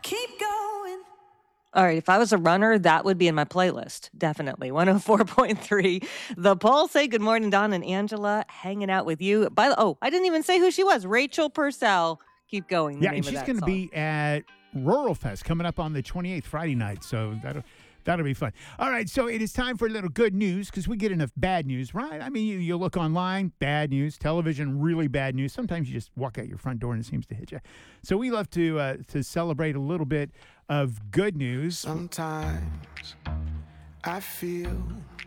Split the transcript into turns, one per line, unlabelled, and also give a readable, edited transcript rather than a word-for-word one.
keep going.
All right, if I was a runner, that would be in my playlist. Definitely. 104.3. The Pulse. Say good morning, Don and Angela, hanging out with you. I didn't even say who she was. Rachel Purcell. Keep going, the
Yeah, and
name of
she's
that
going to
song.
be at Rural Fest coming up on the 28th Friday night, so that'll be fun. All right, so it is time for a little good news because we get enough bad news, right? I mean, you look online, bad news, television, really bad news. Sometimes you just walk out your front door and it seems to hit you. So we love to celebrate a little bit of good news.
Sometimes I feel